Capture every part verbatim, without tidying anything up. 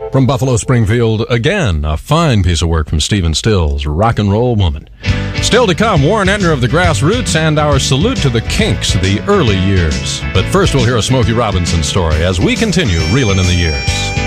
From Buffalo Springfield, again, a fine piece of work from Stephen Stills, Rock and Roll Woman. Still to come, Warren Entner of the Grassroots and our salute to the Kinks, the early years. But first we'll hear a Smokey Robinson story as we continue reeling in the years.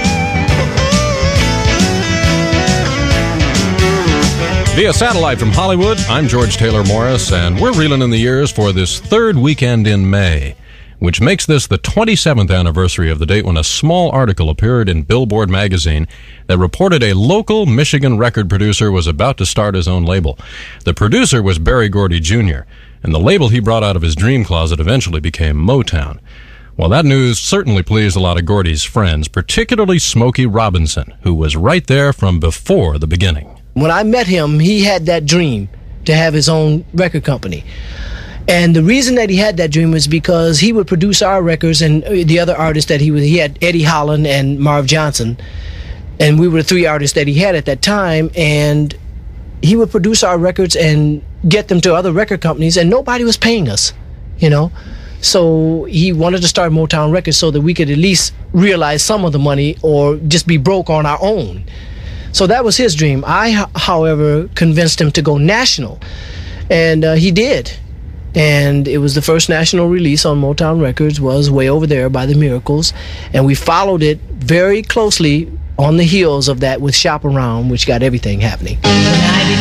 Via satellite from Hollywood, I'm George Taylor Morris, and we're reeling in the years for this third weekend in May, which makes this the twenty-seventh anniversary of the date when a small article appeared in Billboard magazine that reported a local Michigan record producer was about to start his own label. The producer was Berry Gordy Junior, and the label he brought out of his dream closet eventually became Motown. Well, that news certainly pleased a lot of Gordy's friends, particularly Smokey Robinson, who was right there from before the beginning. When I met him, he had that dream to have his own record company. And the reason that he had that dream was because he would produce our records and the other artists that he was, he had Eddie Holland and Marv Johnson. And we were the three artists that he had at that time. And he would produce our records and get them to other record companies, and nobody was paying us, you know. So he wanted to start Motown Records so that we could at least realize some of the money or just be broke on our own. So that was his dream. I, however, convinced him to go national, and uh, he did. And it was the first national release on Motown Records, was Way Over There by the Miracles, and we followed it very closely on the heels of that with Shop Around, which got everything happening.